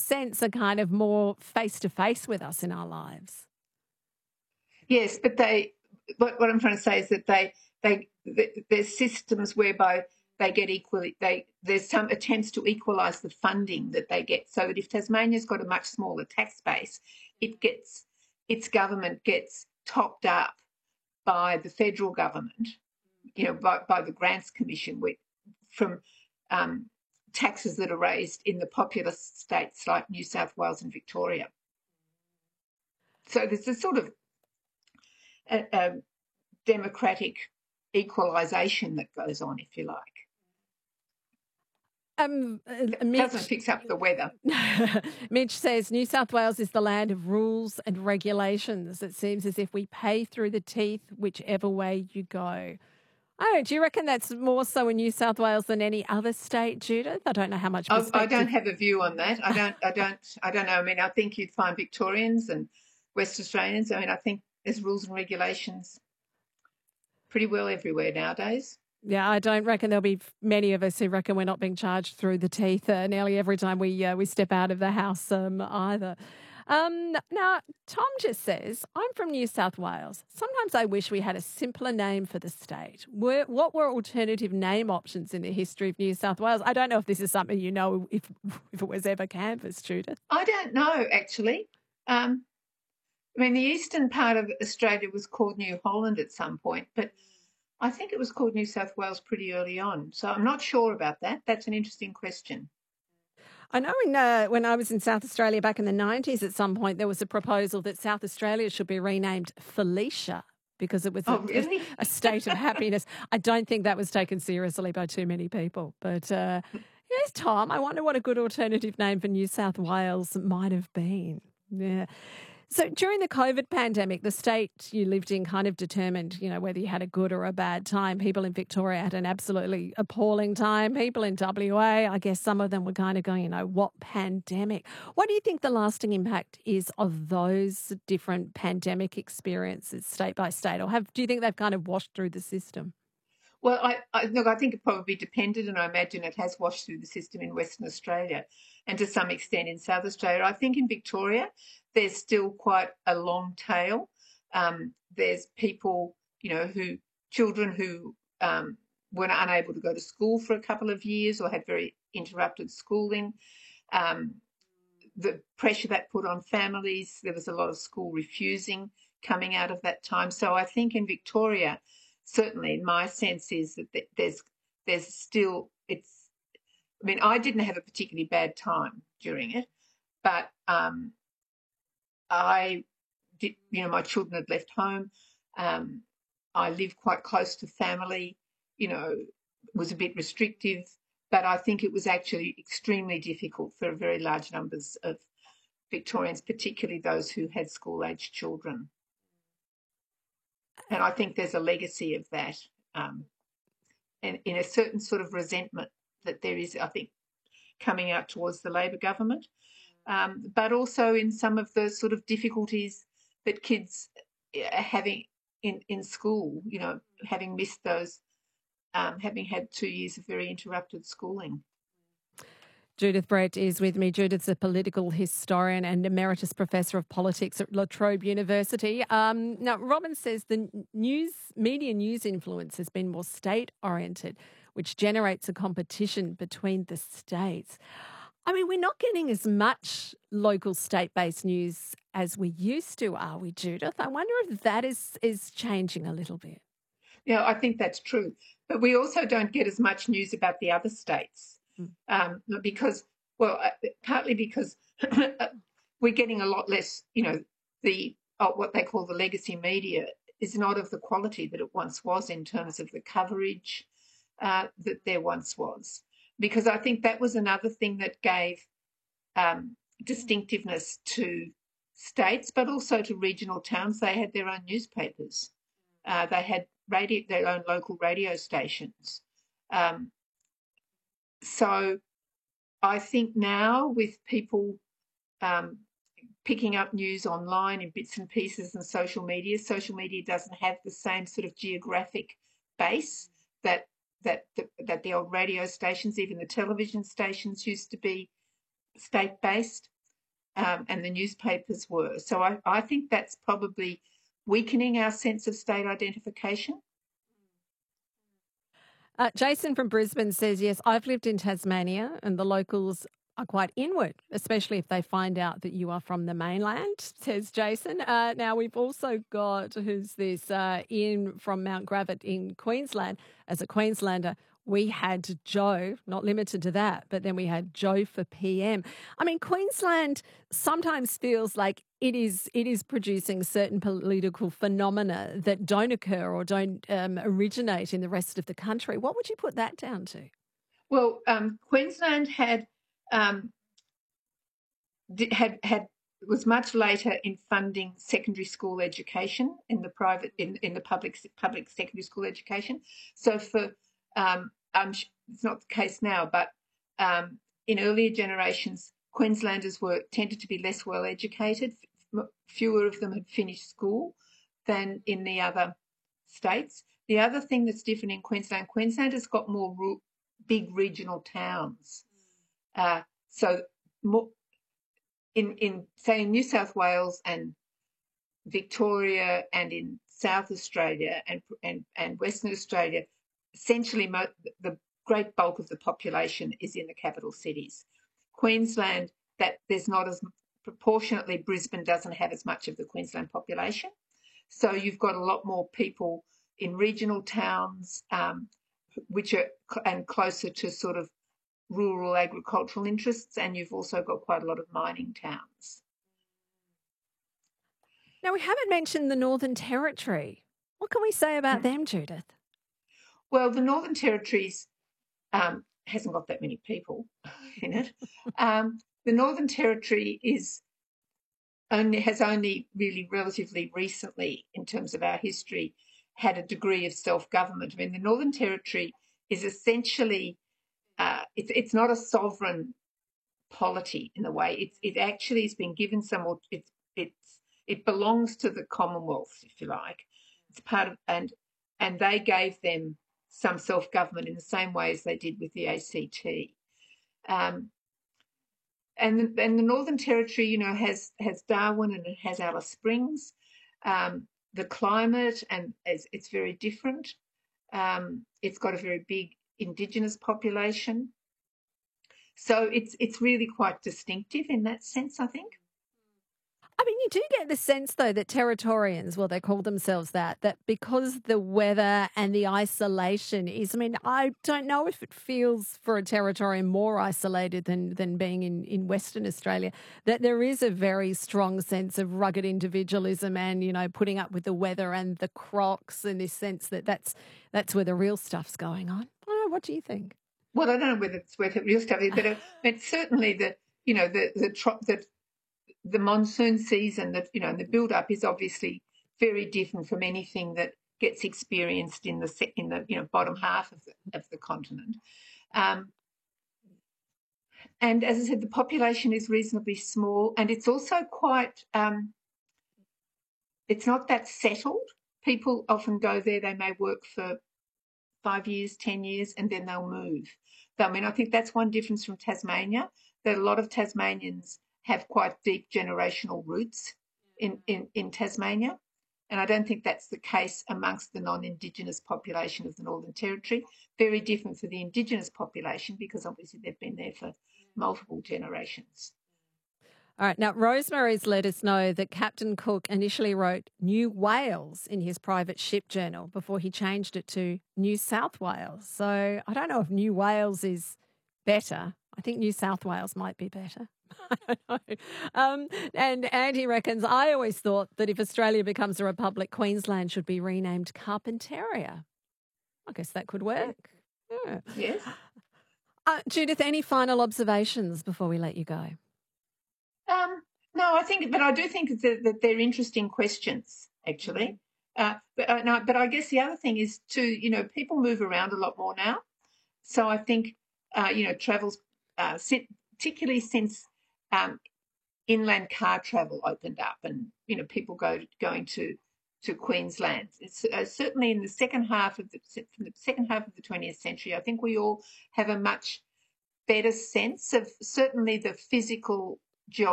sense, are kind of more face-to-face with us in our lives. Yes, but what I'm trying to say is that there's systems whereby they get there's some attempts to equalise the funding that they get, so that if Tasmania's got a much smaller tax base, its government gets topped up by the federal government, by the Grants Commission from taxes that are raised in the populous states like New South Wales and Victoria. So there's a sort of a democratic equalisation that goes on, if you like. Mitch, doesn't fix up the weather. Mitch says New South Wales is the land of rules and regulations. It seems as if we pay through the teeth whichever way you go. Oh, do you reckon that's more so in New South Wales than any other state, Judith? I don't know how much perspective. I don't have a view on that. I don't know. I mean, I think you'd find Victorians and West Australians. I mean, I think there's rules and regulations pretty well everywhere nowadays. Yeah, I don't reckon there'll be many of us who reckon we're not being charged through the teeth nearly every time we step out of the house either. Now, Tom just says, I'm from New South Wales. Sometimes I wish we had a simpler name for the state. What were alternative name options in the history of New South Wales? I don't know if this is something you know, if it was ever canvassed, Judith. I don't know, actually. I mean, the eastern part of Australia was called New Holland at some point, but I think it was called New South Wales pretty early on. So I'm not sure about that. That's an interesting question. I know when I was in South Australia back in the 90s, at some point there was a proposal that South Australia should be renamed Felicia because it was a state of happiness. I don't think that was taken seriously by too many people. But yes, Tom, I wonder what a good alternative name for New South Wales might have been. Yeah. So during the COVID pandemic, the state you lived in kind of determined, whether you had a good or a bad time. People in Victoria had an absolutely appalling time. People in WA, I guess some of them were kind of going, what pandemic? What do you think the lasting impact is of those different pandemic experiences state by state? Or do you think they've kind of washed through the system? Well, I think it probably depended, and I imagine it has washed through the system in Western Australia and to some extent in South Australia. I think in Victoria, there's still quite a long tail. There's people, children who were unable to go to school for a couple of years or had very interrupted schooling. The pressure that put on families, there was a lot of school refusing coming out of that time. So I think in Victoria, certainly my sense is that there's still, I didn't have a particularly bad time during it, but I did, my children had left home. I lived quite close to family, was a bit restrictive, but I think it was actually extremely difficult for very large numbers of Victorians, particularly those who had school-aged children. And I think there's a legacy of that and in a certain sort of resentment that there is, I think, coming out towards the Labor government, but also in some of the sort of difficulties that kids are having in school, having missed those, having had 2 years of very interrupted schooling. Judith Brett is with me. Judith's a political historian and emeritus professor of politics at La Trobe University. Now, Robin says the media news influence has been more state-oriented, which generates a competition between the states. I mean, we're not getting as much local state-based news as we used to, are we, Judith? I wonder if that is changing a little bit. Yeah, I think that's true. But we also don't get as much news about the other states. Because, partly because we're getting a lot less, what they call the legacy media is not of the quality that it once was in terms of the coverage that there once was. Because I think that was another thing that gave distinctiveness to states, but also to regional towns. They had their own newspapers. They had their own local radio stations. So I think now with people picking up news online in bits and pieces and social media doesn't have the same sort of geographic base that the old radio stations, even the television stations, used to be state-based. and the newspapers were. So I think that's probably weakening our sense of state identification. Jason from Brisbane says, yes, I've lived in Tasmania and the locals are quite inward, especially if they find out that you are from the mainland, says Jason. Now, we've also got, who's this, Ian from Mount Gravatt in Queensland. As a Queenslander, we had Joe, not limited to that, but then we had Joe for PM. I mean, Queensland sometimes feels like it is producing certain political phenomena that don't occur or don't originate in the rest of the country. What would you put that down to? Well, Queensland was much later in funding secondary school education in the public secondary school education. So it's not the case now, but in earlier generations, Queenslanders tended to be less well educated. Fewer of them had finished school than in the other states. The other thing that's different in Queensland has got more big regional towns. So more in New South Wales and Victoria and in South Australia and Western Australia, essentially the great bulk of the population is in the capital cities. Queensland, that there's not as proportionately, Brisbane doesn't have as much of the Queensland population. So you've got a lot more people in regional towns, which are closer to sort of rural agricultural interests, and you've also got quite a lot of mining towns. Now, we haven't mentioned the Northern Territory. What can we say about them, Judith? Well, the Northern Territories hasn't got that many people in it. The Northern Territory has only really relatively recently, in terms of our history, had a degree of self-government. I mean, the Northern Territory is essentially it's not a sovereign polity in a way. It actually has been given some. It belongs to the Commonwealth, if you like. It's part of and they gave them some self-government in the same way as they did with the ACT. And the Northern Territory, has Darwin and it has Alice Springs. The climate it's very different. It's got a very big Indigenous population, so it's really quite distinctive in that sense, I think. I mean, you do get the sense, though, that Territorians, well, they call themselves that because the weather and the isolation is, I mean, I don't know if it feels for a Territorian more isolated than being in Western Australia, that there is a very strong sense of rugged individualism and, putting up with the weather and the crocs and this sense that that's where the real stuff's going on. I don't know, what do you think? Well, I don't know whether it's where the real stuff is, but it's certainly the monsoon season, the build-up is obviously very different from anything that gets experienced in the bottom half of the continent. And as I said, the population is reasonably small, and it's also quite. It's not that settled. People often go there. They may work for 5 years, 10 years, and then they'll move. I mean, I think that's one difference from Tasmania, that a lot of Tasmanians have quite deep generational roots in Tasmania. And I don't think that's the case amongst the non-Indigenous population of the Northern Territory. Very different for the Indigenous population because obviously they've been there for multiple generations. All right. Now, Rosemary's let us know that Captain Cook initially wrote New Wales in his private ship journal before he changed it to New South Wales. So I don't know if New Wales is better. I think New South Wales might be better. I don't know. And Andy reckons, I always thought that if Australia becomes a republic, Queensland should be renamed Carpentaria. I guess that could work. Yeah. Yes. Judith, any final observations before we let you go? No, but I do think that they're interesting questions, actually. But I guess the other thing is too, people move around a lot more now. So I think, travel's, particularly since inland car travel opened up and, people going to Queensland. It's certainly in the second half of the 20th century, I think we all have a much better sense of certainly the physical